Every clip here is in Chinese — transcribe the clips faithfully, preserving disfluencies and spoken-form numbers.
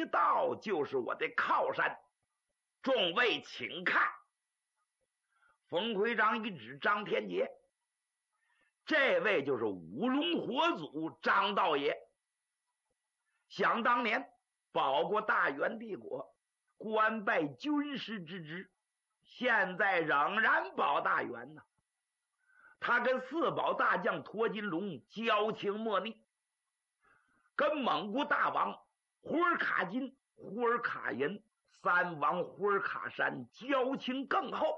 一到就是我的靠山，众位请看。冯奎章一指张天杰，这位就是五龙火祖张道爷。想当年保过大元帝国，官拜军师之职，现在仍然保大元呢。他跟四保大将驼金龙交情莫逆，跟蒙古大王呼尔卡金、呼尔卡银、三王呼尔卡山交情更厚。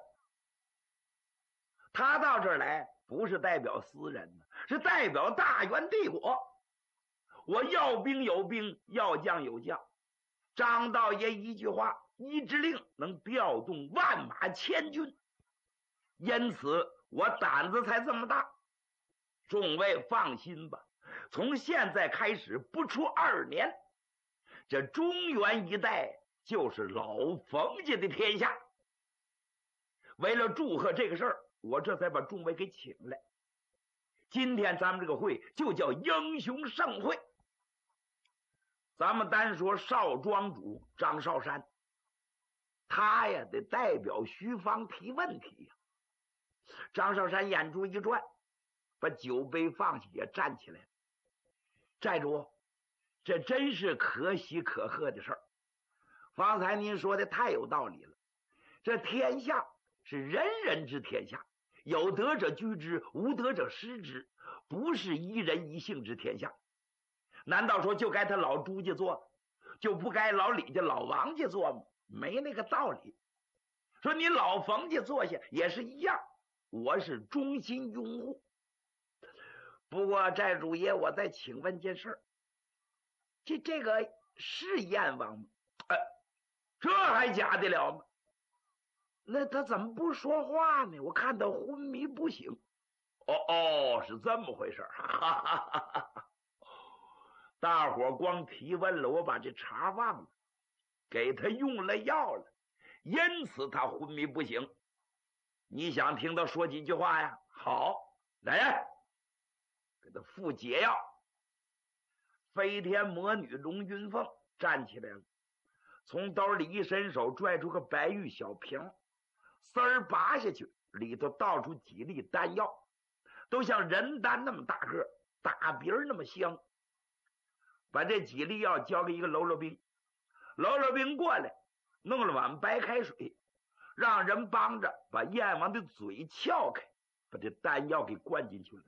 他到这儿来不是代表私人，是代表大元帝国。我要兵有兵，要将有将。张道爷一句话，一指令能调动万马千军，因此我胆子才这么大。众位放心吧，从现在开始不出二年，这中原一带就是老冯家的天下。为了祝贺这个事儿，我这才把众位给请来。今天咱们这个会就叫英雄盛会。咱们单说少庄主张少山，他呀得代表徐芳提问题呀。张少山眼珠一转，把酒杯放下，也站起来了。寨主，这真是可喜可贺的事儿。方才您说的太有道理了，这天下是人人之天下，有德者居之，无德者失之，不是一人一姓之天下。难道说就该他老朱家做，就不该老李家老王家做吗？没那个道理。说你老冯家做下也是一样，我是衷心拥护。不过寨主爷，我再请问件事儿，这这个是燕王吗？呃，这还假的了吗？那他怎么不说话呢？我看他昏迷不醒。哦哦，是这么回事儿。哈哈哈哈。大伙光提问了，我把这茬忘了，给他用了药了，因此他昏迷不醒。你想听他说几句话呀？好，来人，给他服解药。飞天魔女龙云凤站起来了，从兜里一伸手，拽出个白玉小瓶，丝儿拔下去，里头倒出几粒丹药，都像人丹那么大个，大鼻儿那么香。把这几粒药交给一个喽啰兵，喽啰兵过来弄了碗白开水，让人帮着把燕王的嘴撬开，把这丹药给灌进去了。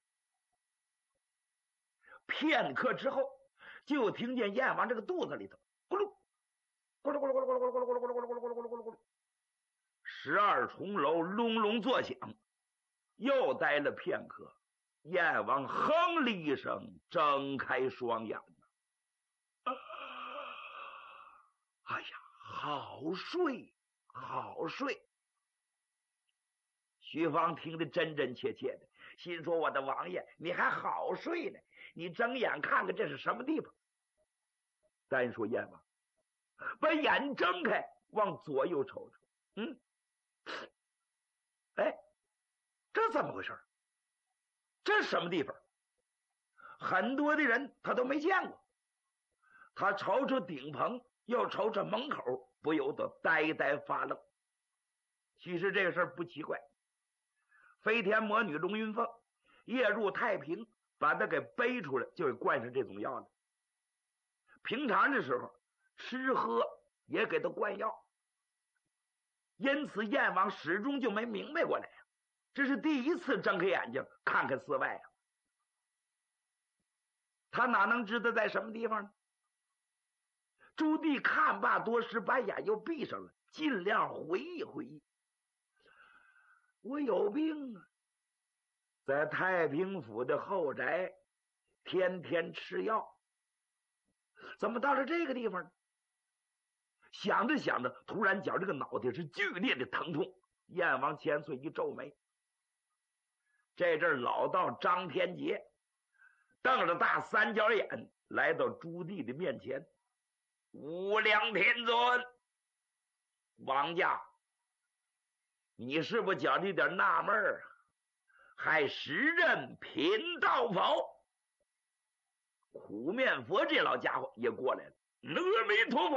片刻之后，就听见燕王这个肚子里头咕噜咕噜咕噜咕噜咕噜咕噜咕噜咕噜咕噜咕噜咕噜咕噜咕噜咕噜，十二重楼隆隆作响。又待了片刻，燕王哼了一声，睁开双眼。哎呀，好睡好睡。徐芳听得真真切切的，心说我的王爷，你还好睡呢，你睁眼看看这是什么地方。单说燕王把眼睁开，往左右瞅瞅，嗯，哎，这怎么回事？这是什么地方？很多的人他都没见过。他瞅瞅顶棚，又瞅瞅门口，不由得呆呆发愣。其实这个事儿不奇怪，飞天魔女龙云凤夜入太平，把他给背出来，就给灌上这种药了。平常的时候吃喝也给他灌药，因此燕王始终就没明白过来，这是第一次睁开眼睛看看寺外啊。他哪能知道在什么地方呢？朱棣看罢多时，把眼又闭上了，尽量回忆回忆。我有病啊，在太平府的后宅天天吃药，怎么到了这个地方呢？想着想着，突然觉这个脑袋是剧烈的疼痛。燕王千岁一皱眉，这阵老道张天杰瞪着大三角眼来到朱棣的面前。无量天尊，王家，你是不是觉得有点纳闷啊？还时任贫道否？苦面佛这老家伙也过来了，阿弥陀佛。